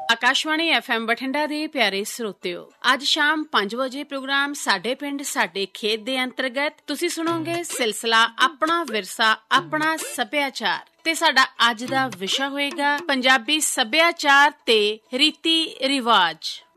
Akashvani FM Bathinda ਦੇ ਪਿਆਰੇ ਸਰੋਤਿਓ, ਅੱਜ ਸ਼ਾਮ 5 ਵਜੇ ਪ੍ਰੋਗਰਾਮ ਸਾਡੇ ਪਿੰਡ ਸਾਡੇ ਖੇਤ ਦੇ ਅੰਤਰਗਤ ਤੁਸੀਂ ਸੁਣੋਗੇ ਸਿਲਸਿਲਾ ਆਪਣਾ ਵਿਰਸਾ ਆਪਣਾ ਸੱਭਿਆਚਾਰ ਤੇ ਸਾਡਾ ਅੱਜ ਦਾ ਵਿਸ਼ਾ ਹੋਏਗਾ ਪੰਜਾਬੀ ਸੱਭਿਆਚਾਰ ਤੇ ਰੀਤੀ ਰਿਵਾਜ।